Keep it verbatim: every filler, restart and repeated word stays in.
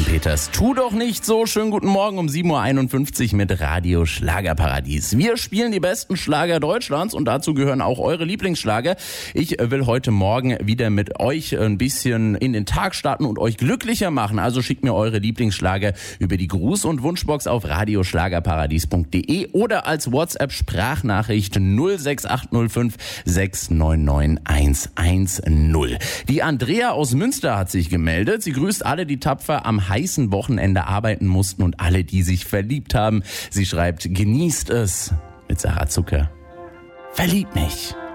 Peters. Tu doch nicht so. Schönen guten Morgen um sieben Uhr einundfünfzig mit Radio Schlagerparadies. Wir spielen die besten Schlager Deutschlands und dazu gehören auch eure Lieblingsschlager. Ich will heute Morgen wieder mit euch ein bisschen in den Tag starten und euch glücklicher machen. Also schickt mir eure Lieblingsschlager über die Gruß- und Wunschbox auf radioschlagerparadies punkt de oder als WhatsApp-Sprachnachricht null sechs acht null fünf sechs neun neun eins eins null. Die Andrea aus Münster hat sich gemeldet. Sie grüßt alle, die tapfer am heißen Wochenende arbeiten mussten und alle, die sich verliebt haben. Sie schreibt, genießt es mit Sarah Zucker. Verlieb mich.